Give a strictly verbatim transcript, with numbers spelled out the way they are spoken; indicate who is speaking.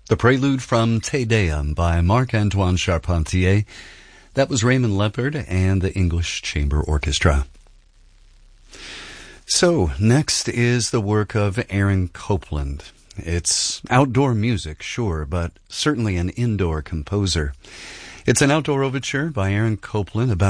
Speaker 1: The Prelude from Te Deum by Marc-Antoine Charpentier. That was Raymond Leopard and the English Chamber Orchestra. So, next is the work of Aaron Copland. It's outdoor music, sure, but certainly an indoor composer. It's an outdoor overture by Aaron Copland about